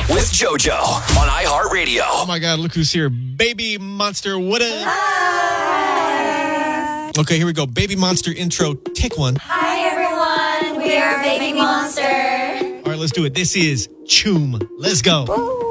with JoJo on iHeartRadio. Oh my God, look who's here. Baby Monster, what up? Hi. Okay, here we go. Baby Monster intro, take one. Hi, everyone. We are Baby Monster. All right, let's do it. This is Choom. Let's go. Ooh.